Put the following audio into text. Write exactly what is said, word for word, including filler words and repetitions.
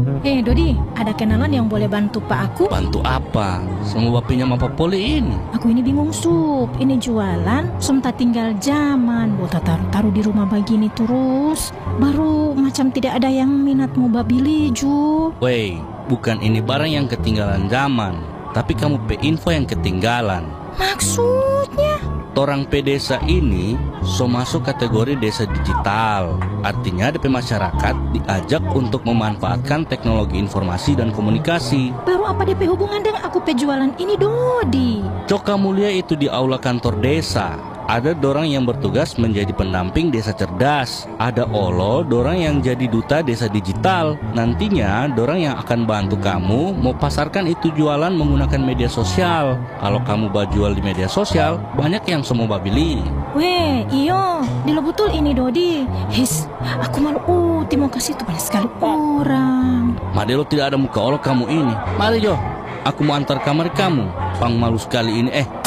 Eh Dodi, ada kenalan yang boleh bantu Pak aku? Bantu apa? Semua bapinya apa poli ini? Aku ini bingung sup, ini jualan, semta tinggal zaman, bota taruh-taruh di rumah begini terus. Baru macam tidak ada yang minat mau babili ju. Wey, bukan ini barang yang ketinggalan zaman, tapi kamu pe info yang ketinggalan. Maksudnya? Orang P desa ini so masuk kategori desa digital. Artinya D P masyarakat diajak untuk memanfaatkan teknologi informasi dan komunikasi. Baru apa D P hubungan dengan aku pejualan ini Dodi? Coka mulia itu di aula kantor desa. Ada dorang yang bertugas menjadi pendamping desa cerdas. Ada olo dorang yang jadi duta desa digital. Nantinya dorang yang akan bantu kamu mau pasarkan itu jualan menggunakan media sosial. Kalau kamu bajual di media sosial, banyak yang semua babili. Weh, iyo, dilo betul ini Dodi. His, aku malu uh, mau kasih itu banyak sekali orang. Madelo tidak ada muka olo kamu ini. Mari Jo, aku mau antar kamar kamu. Pang malu sekali ini eh.